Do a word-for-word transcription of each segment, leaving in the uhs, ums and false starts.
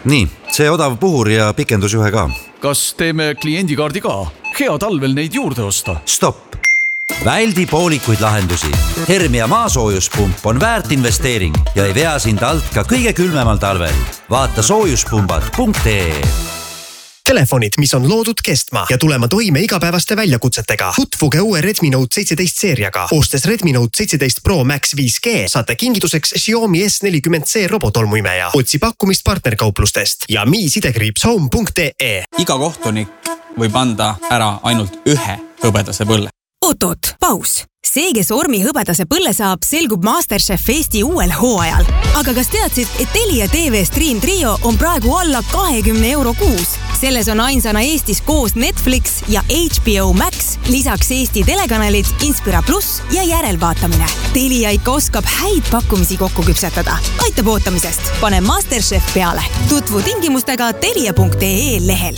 Nii, see odav puhur ja pikendusjuhe ka. Kas teeme kliendikaardi ka? Hea talvel neid juurde osta. Stopp! Väldi poolikuid lahendusi. Hermia maasoojuspump on väärt investeering ja ei vea sind alt ka kõige külmemal talvel. Vaata soojuspumbad punkt ee. Telefonid, mis on loodud kestma ja tulema toime igapäevaste väljakutsetega. Tutvuge uue Redmi Note seitseteist seeriaga. Ostes Redmi Note seitseteist Pro Max viis G saate kingituseks Xiaomi S nelikümmend C robotolmuimeja. Otsi pakkumist partnerkauplustest ja mi sidekriips home punkt ee. Iga kohtunik võib anda ära ainult ühe hõbedase põlle. Oot-oot, paus. See, kes Ormi hõbedase põlle saab, selgub MasterChef Eesti uuel hooajal. Aga kas teadsid, et Telia T V Stream Trio on praegu alla kahekümne euro kuus? Selles on ainsana Eestis koos Netflix ja H B O Max, lisaks Eesti telekanalid, Inspira Plus ja järelvaatamine. Telia ikka oskab häid pakkumisi kokku küpsetada. Aitab ootamisest. Pane MasterChef peale. Tutvu tingimustega telia punkt ee lehel.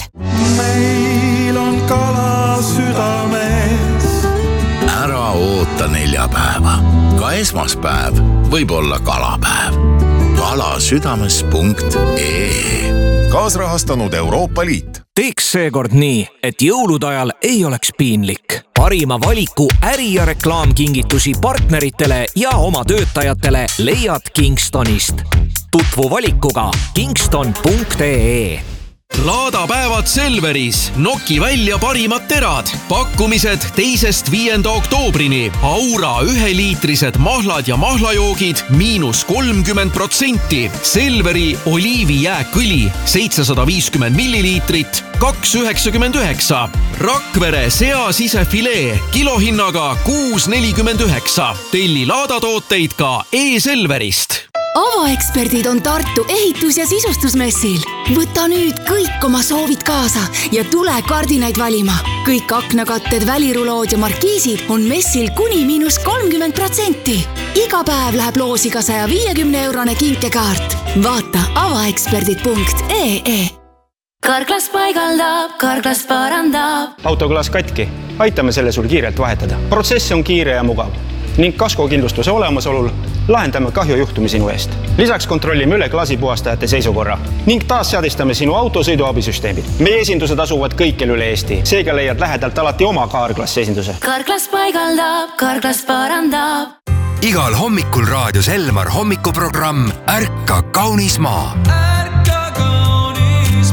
Meil on kala südames. Ära oota neljapäeva. Ka esmaspäev võib olla kalapäev. kalasüdames punkt ee. Kaasrahastanud Euroopa Liit. Teeks seekord nii, et jõulude ajal ei oleks piinlik. Parima valiku äri- ja reklaamkingitusi partneritele ja oma töötajatele leiad Kingstonist. Tutvu valikuga kingston punkt ee. Laadapäevad Selveris. Noki välja parimad terad. Pakkumised teisest viienda oktoobrini. Aura üheliitrised mahlad ja mahlajoogid miinus kolmkümmend protsenti. Selveri oliivijääkõli seitsesada viiskümmend milliliitrit, kaks üheksakümmend üheksa. Rakvere sea sisefilee kilohinnaga kuus nelikümmend üheksa. Telli laadatooteid ka e-Selverist. Avaeksperdid on Tartu ehitus- ja sisustusmessil. Võta nüüd kõik oma soovid kaasa ja tule kardinaid valima. Kõik aknakatted, välirulood ja markiisid on messil kuni miinus kolmkümmend protsenti. Iga päev läheb loosi ka saja viiekümne eurone kinkekaart. Vaata avaeksperdid punkt ee. Karklas paigaldab, Karklas parandab. Autoklaas katki. Aitame selle sul kiirelt vahetada. Protsess on kiire ja mugav. Ning kaskokindlustuse olemasolul lahendame kahjujuhtumi sinu eest. Lisaks kontrollime üle klaasipuhastajate seisukorra ning taas seadistame sinu auto sõiduabisüsteemid. Meie esindused asuvad kõikjal üle Eesti. Seega leiad lähedalt alati oma Karklas esinduse. Karklas paigaldab, Karklas parandab. Igal hommikul raadios Elmar hommikuprogramm Ärka kaunis maa. Ärka kaunis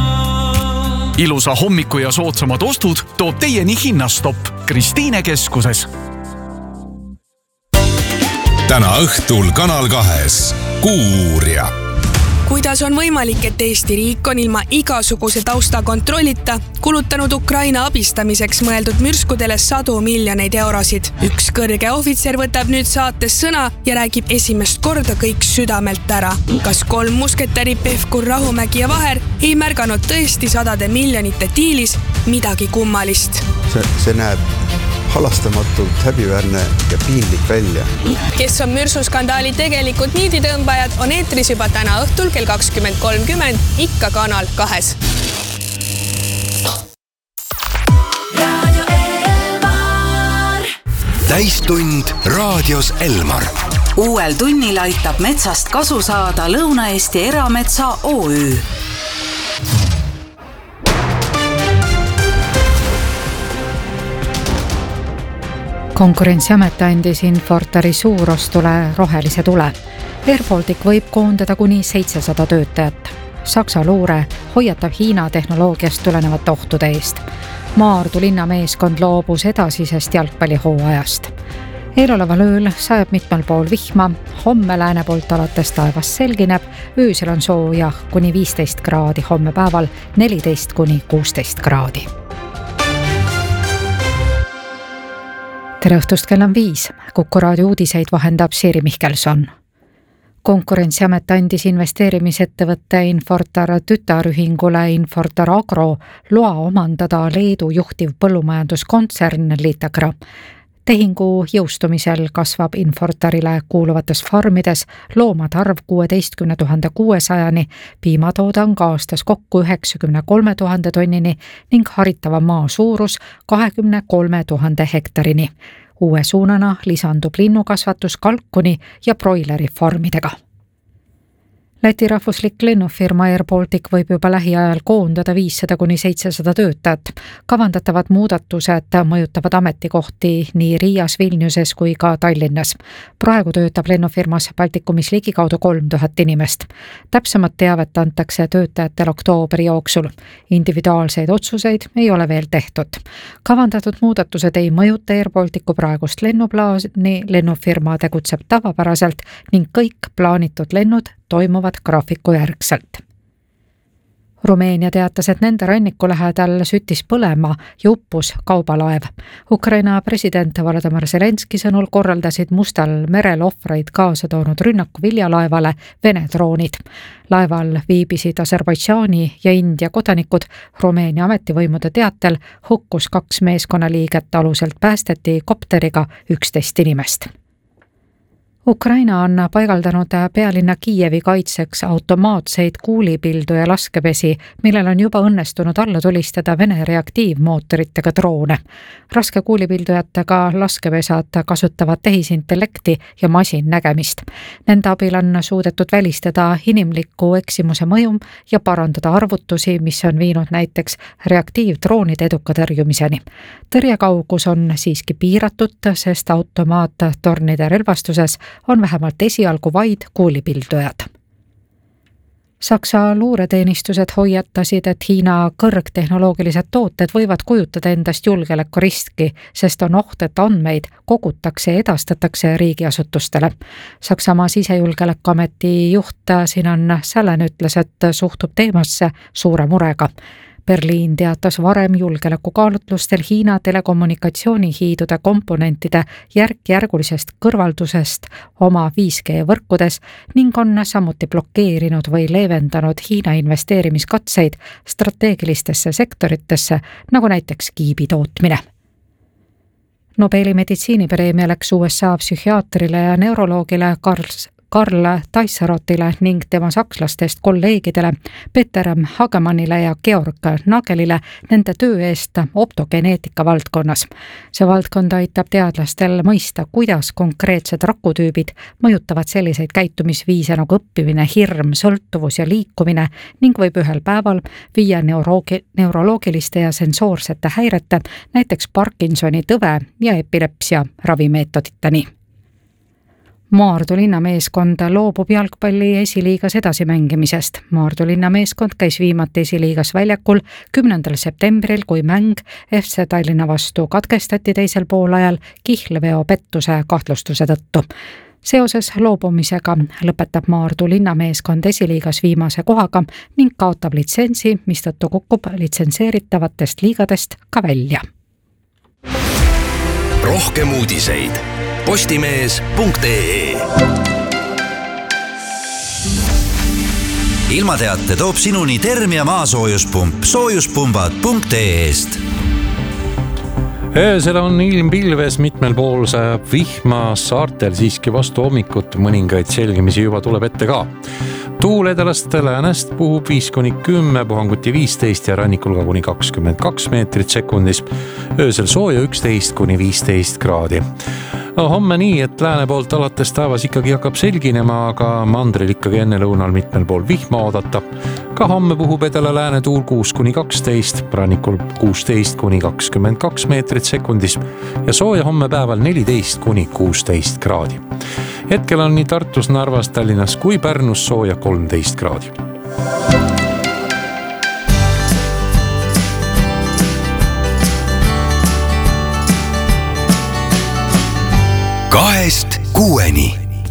maa. Ilusa hommiku ja soodsamad ostud toob teieni Hinnastopp Kristiine keskuses. Täna õhtul Kanal kahes Kuuuurija. Kuidas on võimalik, et Eesti riik on ilma igasuguse tausta kontrollita kulutanud Ukraina abistamiseks mõeldud mürskudele sadu miljoneid eurosid? Üks kõrge ohvitser võtab nüüd saates sõna ja räägib esimest korda kõik südamelt ära. Kas kolm musketäri Pevkur, Rahumägi ja Vaher ei märganud tõesti sadade miljonite diilis midagi kummalist? See, see näeb halastamatult häbiväärne ja piinlik välja. Kes on mürsuskandaali tegelikult niiditõmbajad, on eetris juba täna õhtul kell kakskümmend kolmkümmend ikka Kanal kahes. Radio Elmar. Täistund raadios Elmar. Uuel tunnil aitab metsast kasu saada Lõuna-Eesti Erametsa O Ü. Konkurentsiamet andis Infortari suurostule rohelise tule. Airbaltic võib koondada kuni seitsesada töötajat. Saksa luure hoiatab Hiina tehnoloogiast tulenevat ohtude eest. Maardu linnameeskond loobus edasisest jalgpallihooajast. Eeloleval ööl sajab mitmel pool vihma, homme lääne poolt alates taevas selgineb, öösel on sooja kuni viisteist kraadi, homme päeval neliteist kuni kuusteist kraadi. Tere õhtust, kell on viis. Kuku raadio uudiseid vahendab Siiri Mihkelson. Konkurentsiamet andis investeerimisettevõtte Infortar tütarühingule Infortar Agro loa omandada Leedu juhtiv põllumajanduskontsern Litagra. Tehingu jõustumisel kasvab Infortarile kuuluvates farmides loomade arv kuueteistkümne tuhande kuuesajani, piimatoodang aastas kokku üheksakümne kolme tuhande tonnini ning haritava maa suurus kahekümne kolme tuhande hektarini. Uue suunana lisandub linnukasvatus kalkuni ja broileri farmidega. Läti rahvuslik lennufirma Air Baltic võib juba lähiajal koondada viissada kuni seitsesada töötajat. Kavandatavad muudatused mõjutavad ametikohti nii Riias, Vilniuses kui ka Tallinnas. Praegu töötab lennufirmas Baltikumis ligikaudu kolm tuhat inimest. Täpsemat teavet antakse töötajatel oktoobri jooksul. Individuaalseid otsuseid ei ole veel tehtud. Kavandatud muudatused ei mõjuta Air Balticu praegust lennuplaani, lennufirma tegutseb tavapäraselt ning kõik plaanitud lennud toimuvad graafiku järgselt. Rumeenia teatas, et nende ranniku lähedal süttis põlema ja uppus kaubalaev. Ukraina president Volodymyr Zelenski sõnul korraldasid Mustal merel ohvreid kaasa toonud rünnaku viljalaevale Vene droonid. Laeval viibisid Aserbaidžaani ja India kodanikud. Rumeenia ametivõimude teatel hukkus kaks meeskonnaliiget, aluselt päästeti kopteriga üksteist inimest. Ukraina on paigaldanud pealinna Kiievi kaitseks automaatseid kuulipildu ja laskepesi, millel on juba õnnestunud alla tulistada Vene reaktiivmootoritega droone. Raske kuulipildujatega laskepesad kasutavad tehisintellekti ja masinnägemist. Nende abil on suudetud välistada inimliku eksimuse mõju ja parandada arvutusi, mis on viinud näiteks reaktiivdroonide eduka tõrjumiseni. Tõrjekaugus on siiski piiratud, sest automaattornide relvastuses on vähemalt esialgu vaid kuulipildujad. Saksa luureteenistused hoiatasid, et Hiina kõrgtehnoloogilised tooted võivad kujutada endast julgeolekuriski, sest on oht, et andmeid kogutakse ja edastatakse riigiasutustele. Saksamaa sisejulgeolekuameti juht Sinan Sälen ütles, et suhtub teemasse suure murega. Berliin teatas varem julgeolekukaalutlustel Hiina telekommunikatsioonihiidude komponentide järk-järgulisest kõrvaldusest oma viis G võrkudes ning on samuti blokeerinud või leevendanud Hiina investeerimiskatseid strateegilistesse sektoritesse, nagu näiteks kiibi tootmine. Nobeli meditsiinipreemia läks U S A psühhiaatrile ja neuroloogile Karl Karl Taissarotile ning tema sakslastest kolleegidele Peter Hagemannile ja Georg Nagelile nende töö eest optogeneetika valdkonnas. See valdkond aitab teadlastel mõista, kuidas konkreetsed rakutüübid mõjutavad selliseid käitumisviise nagu õppimine, hirm, sõltuvus ja liikumine ning võib ühel päeval viia neuroogi, neuroloogiliste ja sensoorsete häirete, näiteks Parkinsoni tõve ja epilepsia ravimeetoditeni. Maardu linnameeskond loobub jalgpalli esiliigas edasimängimisest. Maardu linnameeskond käis viimati esiliigas väljakul kümnendal septembril, kui mäng F C Tallinna vastu katkestati teisel poolajal kihlveo pettuse kahtlustuse tõttu. Seoses loobumisega lõpetab Maardu linnameeskond esiliigas viimase kohaga ning kaotab litsentsi, mistõttu kukub litsenseeritavatest liigadest ka välja. Rohkem uudiseid postimees punkt ee. Ilmateate toob sinuni Termia maasoojuspump soojuspumbad punkt ee-st. Öösel on ilm pilves, mitmel pool sajab vihma, saartel siiski vastu hommikut mõningaid selgimisi juba tuleb ette ka. Tuul edalast läänest puhub viis kuni kümme, puhanguti viisteist ja rannikul ka kuni kakskümmend kaks meetrit sekundis. Öösel sooja üksteist kuni viisteist kraadi. No, homme nii, et lääne poolt alates taevas ikkagi hakkab selginema, aga mandril ikkagi enne lõunal mitmel pool vihma oodata. Ka homme puhub edela lääne tuul kuus kuni kaksteist, rannikul kuusteist kuni kakskümmend kaks meetrit sekundis ja sooja homme päeval neliteist kuni kuusteist kraadi. Hetkel on nii Tartus, Narvas, Tallinnas kui Pärnus sooja kolmteist kraadi. Kahest kuueni.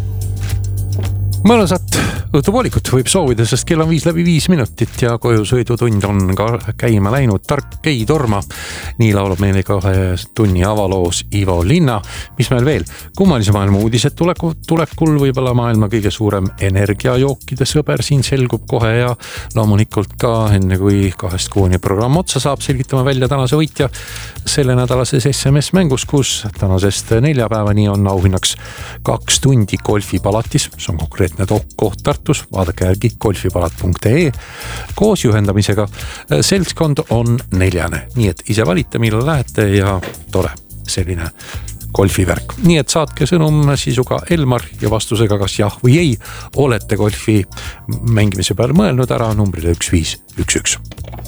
Mõnusat õhtupoolikut võib soovida, sest kell on viis läbi viis minutit ja koju sõidutund on ka käima läinud. Tark ei torma. Nii laulab meile kahe tunni avaloos Ivo Linna. Mis meil veel? Kummalise maailma uudised tuleku, tulekul võib-olla maailma kõige suurem energiajookide sõber siin selgub kohe ja loomulikult ka enne kui kahest kuueni programm otsa saab selgitama välja tänase võitja selle nädalases S M S-mängus, kus tänasest neljapäevani on auhinnaks kaks tundi golfipalatis. See on konkreetne koht Tartus, vaadake järgi golfipalat punkt ee. Koos juhendamisega seltskond on neljane, nii et ise valite, millal lähete ja tore selline golfivärk. Nii et saatke sõnum sisuga Elmar ja vastusega kas jah või ei olete golfi mängimise peale mõelnud ära numbrile üks viis üks üks.